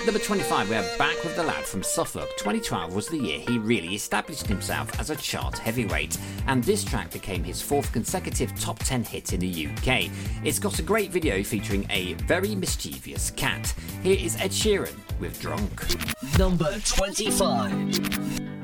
Number 25, we are back with the lad from Suffolk. 2012 was the year he really established himself as a chart heavyweight, and this track became his 4th consecutive top 10 hit in the UK. It's got a great video featuring a very mischievous cat. Here is Ed Sheeran with Drunk. Number 25.